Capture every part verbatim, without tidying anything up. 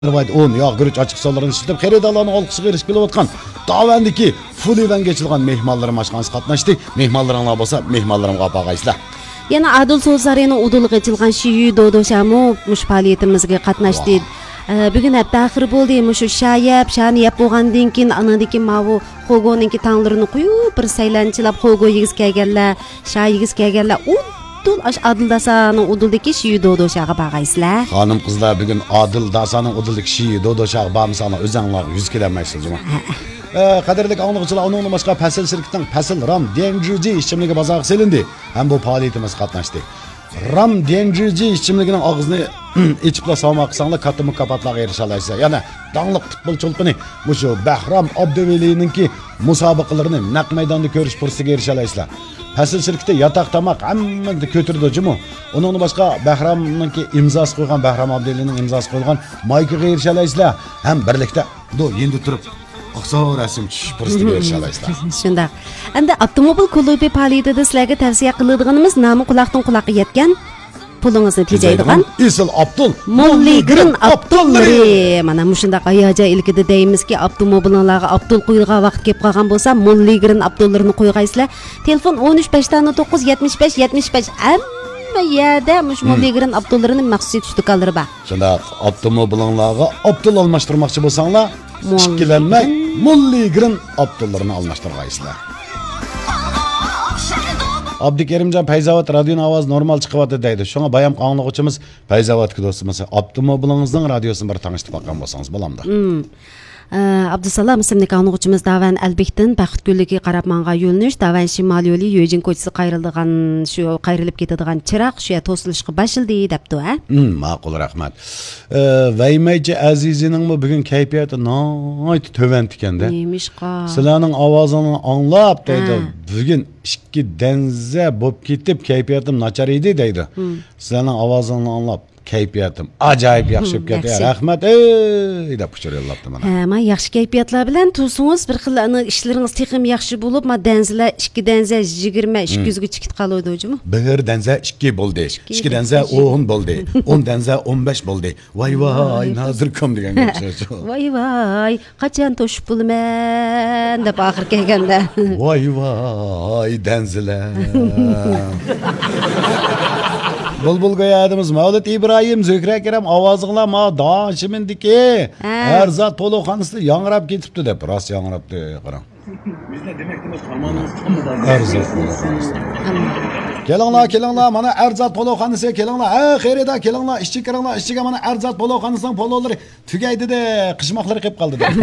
он yağgırıç açık sallarını işletip xeridalarını alqısıga erişip kelip atkan davandiki full evden geçilgan mehmanlarım aşkanız katnaştı. Mehmanlarına bolsa mehmanlarımga apagaysızlar. Yana Adil So'zlarning udulga açılgan şiyu dodo şamu muş faaliyetimizga qatnaşdı. Bugün hep daxir bo'ldi. Mushu şayap, şani yap bo'lgandan keyin anadiki mavu xogoninki tanglarini quyup bir saylanchilab xogo yigiz kelganlar, shay yigiz kelganlar. Udul aş Adil Dasanın uduldaki şiyu dodo şağı bağaysızlar. Hanım kızlar bugün Adil Dasanın uduldaki şiyu dodo şağı bağımsana özanlar yüz kilometre cuma. Qadirlik anlıqçılar onun başqa Pasil şirketining Pasil Ram Denjuji ichimligi bozorga selindi. Ham bu faoliyatimiz qatnashdi. Ram Denjuji ichimligining og'zini ichibla salmoq qilsanglar katta mukofotlarga erisha olasizlar. Yana dangliq futbol chulpini mushu Bahram Abduvelininki musobaqalarini naq maydonda ko'rish fursatiga erisha olasizlar. Pasil şirketi yatak tamaq hammani ko'tirdi jumu. Onun başqa Bahramninki imzosi qo'ygan Bahram Abduvelining imzosi qo'ygan maykaga erisha olasizlar. Ham birlikda do endi turib Oqsoq rasm tushish fursatiga erisha olasizlar. Shunda. Endi avtomobil klubi faoliyatida sizlarga tavsiya qiladiganimiz nomi quloqdan quloqqa yetgan pulingizni tejaydigan Isil Abdul Mulligrin Abdullari. Mana mushundaq ayaja ilkida deymizki avtomobillarga Abdul qo'yilgan vaqt kelib qolgan bo'lsa Mulligrin Abdullarini qo'ygaysizlar. Telefon o'n uch besh to'qqiz yetmish besh yetmish besh hamma yerda mush Mulligrin Abdullarining maxsus tutuqalari bor. Shundaq avtomobillarga Abdul almashtirmoqchi bo'lsanglar ikkilenmey Mulligrin Abdullarini almashtirgaysizlar. Abdukerimjon Payzavat radioning ovozi normal chiqyapti deydi. Shunga bayam qonlig'uchimiz Payzavatga do'stimiz avtomobilingizning radiosini bir tanishtirib qo'ygan bo'lsangiz bo'lamdi. Abdusalom ismli qonlig'uchimiz Davan Albektin Baxit Gulliga qarab manga yo'linish, Davan Shimol yo'li Yo'jin ko'chasi qayrildigan shu qayrilib ketadigan chiroq shu yer to'silishga bashildi debdi, ha? Hmm, ma'qul, rahmat. Vaymaychi Azizining bugun kayfiyati noyt tövant ekanda. Nemishqa? Sizlarning ovozini anglab deydi. Bugun ikki danza bo'lib ketib kayfiyatim nachar edi deydi. Sizlarning ovozini anglab kayfiyatim ajoyib yaxshi bo'lib ketdi. Rahmat ey deb puchur yo'llabdi mana. Ha, men yaxshi kayfiyatlar bilan tursangiz bir xil ana ishlaringiz texim yaxshi bo'lib, men danzalar ikki danza yigirma ikki yuz ga chiqib qoldi o'jimi? Bir danza ikki bo'ldi. ikki danza o'n bo'ldi. o'n danza o'n besh bo'ldi. Voy voy, hozir kom degan o'xshaydi. Voy voy, qachon to'shib bo'lman deb oxir kelganda. Voy voy, danzalar. Bulbulga yadimiz Mavlud İbrahim Zökra Kerem avazıqla ma daşimindiki Erzat Toloxanısı yangrab ketipti deb rost yangrabdi qarang. Bizlar demakdimiz qamonimiz qimmidan Erzat Toloxanısı. Kelinglar, kelinglar, mana Erzat Toloxanısı kelinglar. Ha, xerida kelinglar, ishchi kiringlar, ishchiga mana Erzat Toloxanısının pololari tugaydi de, qishmoqlari qilib qoldi de.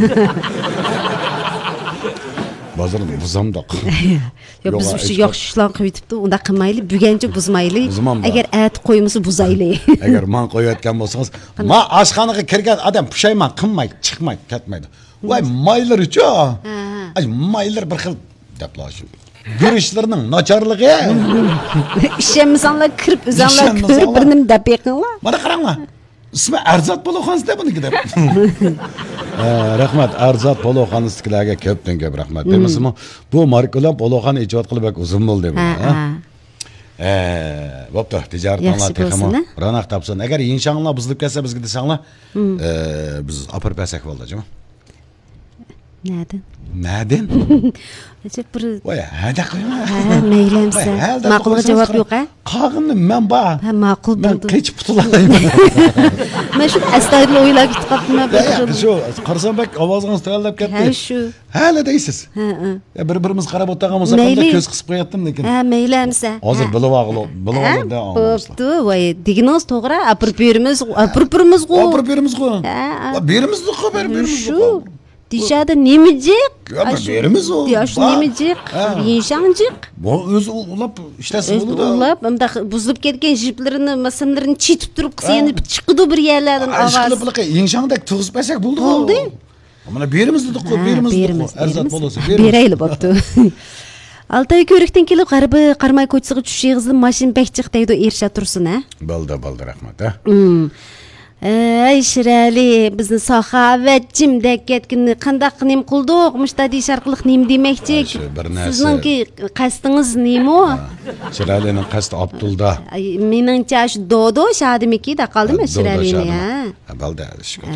Bazarın buzamda. Yo biz bir şey yaxshi ishlar qilib yetibdi, unda qilmayli, buguncha buzmayli. Agar at qo'yimizni buzayli. Agar man qo'yayotgan bo'lsangiz, ma oshxonaga kirgan odam pushaymon qilmaydi, chiqmaydi, ketmaydi. Voy maylar-chi. Ay maylar bir xil deblashi. Gurishlarining nacharligi. Ishimizanlar kirib, o'zanlar ko'rib birnim deb yiqinglar. Mana qaranglar. İsmi Erzat Poloxanısı buniki deb. Rahmat Erzat Poloxanısılarga ko'pdan ko'p rahmat. Demasmi bu markalar Poloxan ijod qilib bak uzun bo'ldi bu. Ha. Bo'pti, tijoratlar texmo. Ranaq topsin. Agar inshaalloh buzilib ketsa bizga desanglar, biz apar pasak bo'ldi-chi. Nereden? Nereden? Necə bir Voy, hada qo'yma. Ha, meylemsə. Ma'qulga javob yo'q, ha? Qog'imni men bor. Ha, ma'qul bo'ldi. Men qech putulayman. Men shu astoydil o'ylab ketibman. Ya, shu Qarsonbek ovozingiz tayyorlab ketdi. Ha, shu. Hali deysiz. Ha, ha. Ya bir-birimiz qarab o'tirgan bo'lsak, qanday ko'z qisib qo'yaptim lekin. Ha, meylemsə. Hozir bilib og'lo, bilib og'lo. Bo'pti, voy, diginoz to'g'ri, apirpirimiz, apirpirimiz qo'y. Apirpirimiz qo'y. Ha. Berimizni qo'y, berimizni qo'y. Shu. Dışarıda nemicik? Ya berimiz o. Ya şu nemicik, yinşancık. Bu öz ulap işlesin olur da. Ulap, hem de buzulup ketken jiplerini, masamlarını çiğitip durup kısa yani çıkıdı bir yerlerden avaz. Aşkılı bılıkı, yinşandaki tuğuz beşek buldu. Oldu. Ama berimiz dedik o, berimiz dedik o. Erzat bolası, berimiz. Bereyli baptı. Altay körükten kelip qarabı qarmay koçsuğu düşüşü yığızlı maşin bekçik deydi o erşe tursun, ha? Balda, balda rahmat, ha? Hmm. Ey Shirali, bizni saxovatchim deb ketgini qanday qinim qildik? Mushta deyish orqali nim demakchi. Shu bir narsa. Sizningki qasdingiz nima? Shiralining qasdi Abdulda. Meningcha shu dodo shadimiki da qoldimi Shiralini, ha? Balda, shukr.